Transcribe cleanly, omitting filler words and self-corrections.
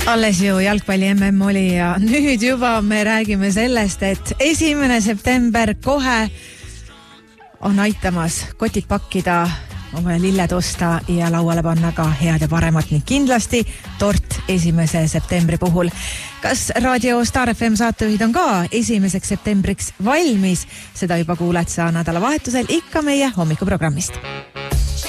Alles ju jalgpalli MM oli ja nüüd juba me räägime sellest, et 1. september kohe on aitamas kotid pakkida, oma lilled osta ja lauale panna ka head ja paremat ning kindlasti tort 1. septembri puhul. Kas Raadio Star FM saatejuhid on ka 1. septembriks valmis? Seda juba kuuled sa nädalavahetusel ikka meie hommikuprogrammist.